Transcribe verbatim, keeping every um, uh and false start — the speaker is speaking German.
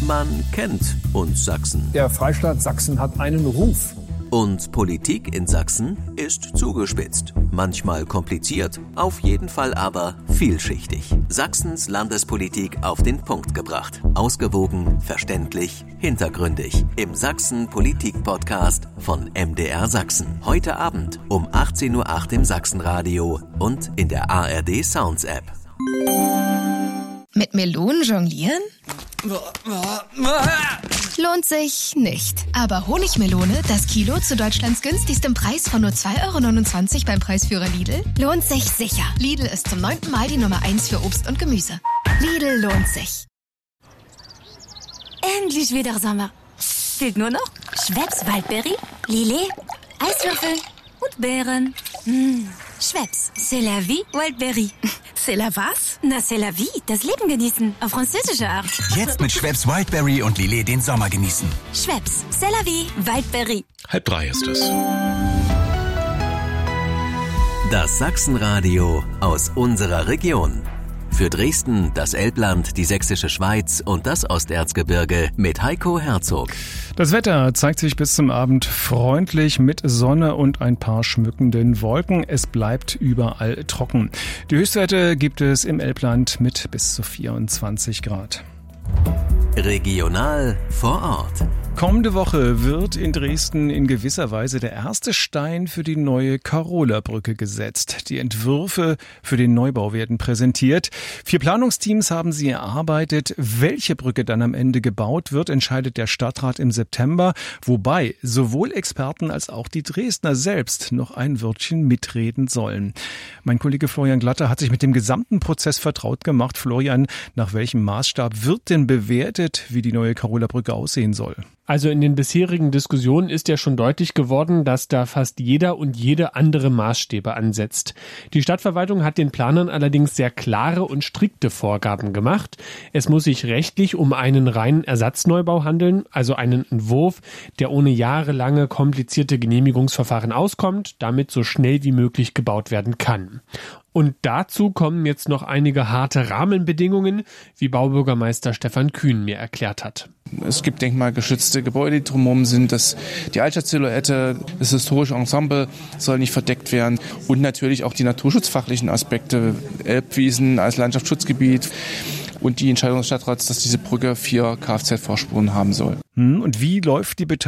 Man kennt uns Sachsen. Der Freistaat Sachsen hat einen Ruf. Und Politik in Sachsen ist zugespitzt. Manchmal kompliziert, auf jeden Fall aber vielschichtig. Sachsens Landespolitik auf den Punkt gebracht. Ausgewogen, verständlich, hintergründig. Im Sachsen-Politik-Podcast von M D R Sachsen. Heute Abend um achtzehn Uhr acht im Sachsenradio und in der A R D Sounds App. Mit Melonen jonglieren? Lohnt sich nicht. Aber Honigmelone, das Kilo zu Deutschlands günstigstem Preis von nur zwei Euro neunundzwanzig beim Preisführer Lidl, lohnt sich sicher. Lidl ist zum neunten Mal die Nummer eins für Obst und Gemüse. Lidl lohnt sich. Endlich wieder Sommer. Fehlt nur noch Schweppes Waldberry, Lillet, Eiswürfel und Beeren. Mmh. Schweppes, c'est la vie, Wildberry. C'est la was? Na, c'est la vie, das Leben genießen, auf französische Art. Jetzt mit Schweppes Wildberry und Lillet den Sommer genießen. Schweppes, c'est la vie, Wildberry. Halb drei ist es. Das Sachsenradio aus unserer Region. Für Dresden, das Elbland, die Sächsische Schweiz und das Osterzgebirge mit Heiko Herzog. Das Wetter zeigt sich bis zum Abend freundlich mit Sonne und ein paar schmückenden Wolken. Es bleibt überall trocken. Die Höchstwerte gibt es im Elbland mit bis zu vierundzwanzig Grad. Regional vor Ort. Kommende Woche wird in Dresden in gewisser Weise der erste Stein für die neue Karola-Brücke gesetzt. Die Entwürfe für den Neubau werden präsentiert. Vier Planungsteams haben sie erarbeitet. Welche Brücke dann am Ende gebaut wird, entscheidet der Stadtrat im September. Wobei sowohl Experten als auch die Dresdner selbst noch ein Wörtchen mitreden sollen. Mein Kollege Florian Glatter hat sich mit dem gesamten Prozess vertraut gemacht. Florian, nach welchem Maßstab wird denn bewertet, wie die neue Karola-Brücke aussehen soll? Also in den bisherigen Diskussionen ist ja schon deutlich geworden, dass da fast jeder und jede andere Maßstäbe ansetzt. Die Stadtverwaltung hat den Planern allerdings sehr klare und strikte Vorgaben gemacht. Es muss sich rechtlich um einen reinen Ersatzneubau handeln, also einen Entwurf, der ohne jahrelange komplizierte Genehmigungsverfahren auskommt, damit so schnell wie möglich gebaut werden kann. Und dazu kommen jetzt noch einige harte Rahmenbedingungen, wie Baubürgermeister Stefan Kühn mir erklärt hat. Es gibt denkmalgeschützte Gebäude, die drumherum sind. Das, die Altstadtsilhouette, das historische Ensemble soll nicht verdeckt werden. Und natürlich auch die naturschutzfachlichen Aspekte, Elbwiesen als Landschaftsschutzgebiet. Und die Entscheidung des Stadtrats, dass diese Brücke vier Kfz-Vorspuren haben soll. Und wie läuft die Beteiligung